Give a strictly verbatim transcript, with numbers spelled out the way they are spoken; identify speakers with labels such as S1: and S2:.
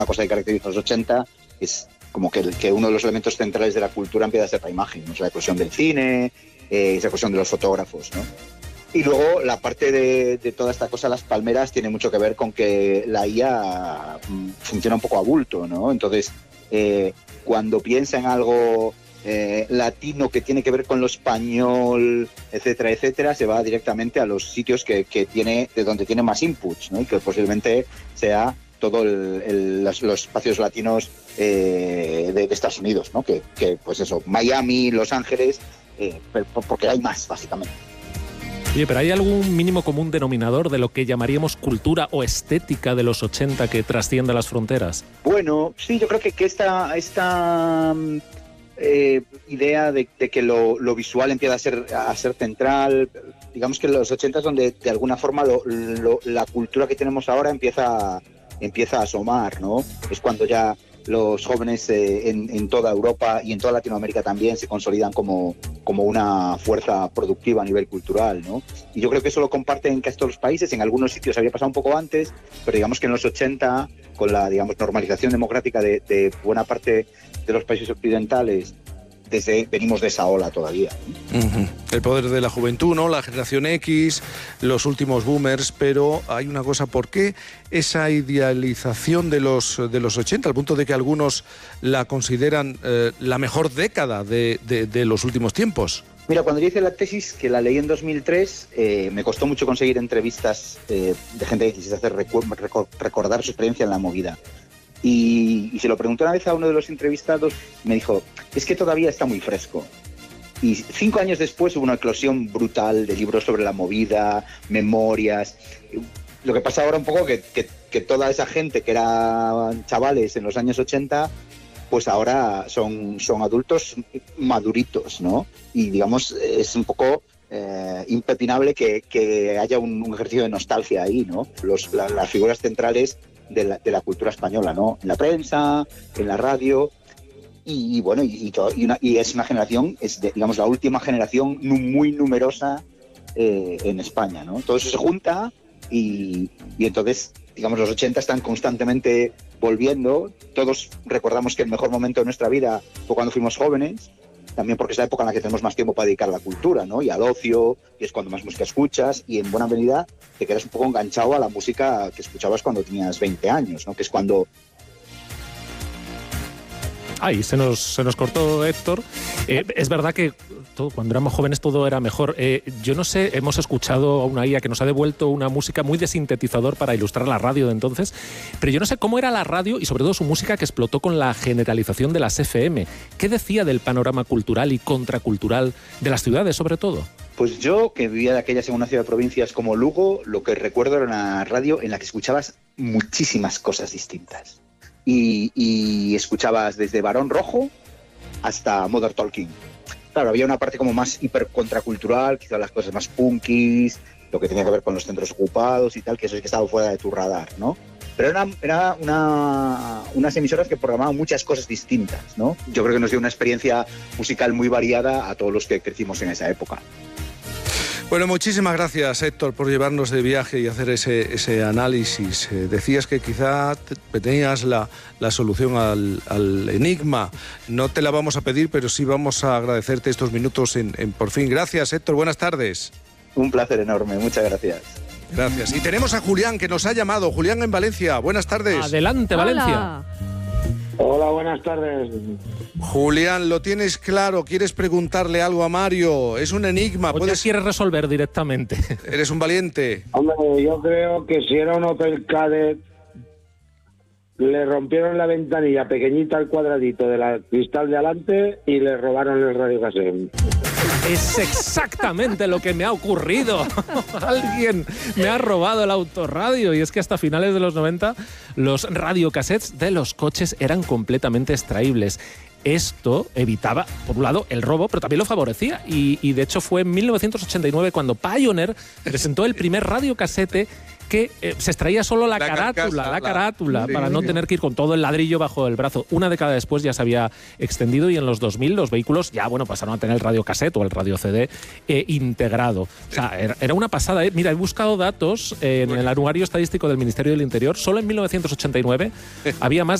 S1: cosa que caracteriza a los ochenta es como que, que uno de los elementos centrales de la cultura empieza a ser la imagen, ¿no? O sea, la eclosión del cine, eh, esa eclosión de los fotógrafos, ¿no? Y luego la parte de, de toda esta cosa, las palmeras, tiene mucho que ver con que la I A funciona un poco a bulto, ¿no? Entonces, eh, cuando piensa en algo eh, latino que tiene que ver con lo español, etcétera, etcétera, se va directamente a los sitios que, que tiene, de donde tiene más inputs, ¿no? Y que posiblemente sea todo el, el, los, los espacios latinos eh, de, de Estados Unidos, ¿no? Que, que, pues eso, Miami, Los Ángeles, eh, porque hay más, básicamente.
S2: Oye, ¿pero hay algún mínimo común denominador de lo que llamaríamos cultura o estética de los ochenta que trascienda las fronteras?
S1: Bueno, sí, yo creo que, que esta, esta eh, idea de, de que lo, lo visual empieza a ser, a ser central, digamos que en los ochenta es donde de alguna forma lo, lo, la cultura que tenemos ahora empieza, empieza a asomar, ¿no? Es cuando ya los jóvenes eh, en, en toda Europa y en toda Latinoamérica también se consolidan como, como una fuerza productiva a nivel cultural, ¿no? Y yo creo que eso lo comparten casi todos los países. En algunos sitios había pasado un poco antes, pero digamos que en los ochenta, con la, digamos, normalización democrática de, de buena parte de los países occidentales, desde, venimos de esa ola todavía.
S3: Uh-huh. El poder de la juventud, ¿no? La generación X, los últimos boomers, pero hay una cosa, ¿por qué esa idealización de los, de los ochenta, al punto de que algunos la consideran eh, la mejor década de, de, de los últimos tiempos?
S1: Mira, cuando yo hice la tesis, que la leí en dos mil tres, eh, me costó mucho conseguir entrevistas eh, de gente que quisiese hacer recu- recu- recordar su experiencia en la movida. Y, y se lo pregunté una vez a uno de los entrevistados, me dijo, es que todavía está muy fresco. Y cinco años después hubo una eclosión brutal de libros sobre la movida, memorias. Lo que pasa ahora un poco que, que, que toda esa gente que eran chavales en los años ochenta, pues ahora son, son adultos maduritos, ¿no? Y digamos, es un poco eh, impepinable que, que haya un, un ejercicio de nostalgia ahí, ¿no? Los, la, las figuras centrales De la, de la cultura española, ¿no? En la prensa, en la radio, y, y bueno, y, y, todo, y, una, y es una generación, es de, digamos la última generación muy numerosa eh, en España, ¿no? Todo eso se junta y, y entonces, digamos, los ochenta están constantemente volviendo. Todos recordamos que el mejor momento de nuestra vida fue cuando fuimos jóvenes, también porque es la época en la que tenemos más tiempo para dedicar a la cultura, ¿no? Y al ocio, y es cuando más música escuchas, y en buena medida te quedas un poco enganchado a la música que escuchabas cuando tenías veinte años, ¿no? Que es cuando...
S2: Ay, se nos, se nos cortó Héctor. Eh, es verdad que todo, cuando éramos jóvenes todo era mejor. Eh, yo no sé, hemos escuchado a una I A que nos ha devuelto una música muy de sintetizador para ilustrar la radio de entonces, pero yo no sé cómo era la radio y sobre todo su música que explotó con la generalización de las F M. ¿Qué decía del panorama cultural y contracultural de las ciudades sobre todo?
S1: Pues yo, que vivía de aquellas en una ciudad de provincias como Lugo, lo que recuerdo era una radio en la que escuchabas muchísimas cosas distintas. Y, y escuchabas desde Barón Rojo hasta Modern Talking. Claro, había una parte como más hiper contracultural, quizás las cosas más punkis, lo que tenía que ver con los centros ocupados y tal, que eso sí que estaba fuera de tu radar, ¿no? Pero era, era una, unas emisoras que programaban muchas cosas distintas, ¿no? Yo creo que nos dio una experiencia musical muy variada a todos los que crecimos en esa época.
S3: Bueno, muchísimas gracias, Héctor, por llevarnos de viaje y hacer ese, ese análisis. Eh, decías que quizá te, tenías la, la solución al, al enigma. No te la vamos a pedir, pero sí vamos a agradecerte estos minutos en, en Por Fin. Gracias, Héctor. Buenas tardes.
S1: Un placer enorme. Muchas gracias.
S3: Gracias. Y tenemos a Julián, que nos ha llamado. Julián en Valencia. Buenas tardes.
S2: Adelante, Valencia.
S4: Hola.
S5: Hola, buenas tardes.
S3: Julián, lo tienes claro, quieres preguntarle algo a Mario, es un enigma.
S2: ¿O
S3: ¿Puedes...
S2: ya quieres resolver directamente?
S3: Eres un valiente.
S5: Hombre, yo creo que si era un Opel Kadett, le rompieron la ventanilla pequeñita al cuadradito del cristal de adelante y le robaron el radiocassette.
S2: Es exactamente lo que me ha ocurrido. Alguien me ha robado el autorradio. Y es que hasta finales de los noventa los radiocassettes de los coches eran completamente extraíbles. Esto evitaba, por un lado, el robo, pero también lo favorecía. Y, y de hecho fue en mil novecientos ochenta y nueve cuando Pioneer presentó el primer radiocassette que eh, se extraía solo la,
S3: La
S2: carátula,
S3: carcasa,
S2: la
S3: la-
S2: carátula,
S3: sí,
S2: para no
S3: sí.
S2: tener que ir con todo el ladrillo bajo el brazo. Una década después ya se había extendido y en los dos mil los vehículos ya, bueno, pasaron a tener el radiocassette o el radio C D eh, integrado. O sea, era, era una pasada. ¿eh? Mira, he buscado datos eh, en el anuario estadístico del Ministerio del Interior. Solo en mil novecientos ochenta y nueve había más